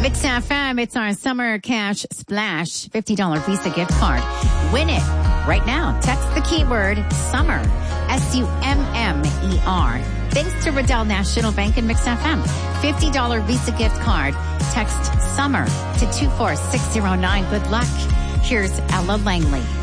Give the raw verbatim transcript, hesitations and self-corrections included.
Mix F M, it's our Summer Cash Splash fifty dollars Visa gift card. Win it right now. Text the keyword SUMMER, S U M M E R. Thanks to Riddell National Bank and Mix F M. fifty dollars Visa gift card. Text SUMMER to two four six zero nine. Good luck. Here's Ella Langley.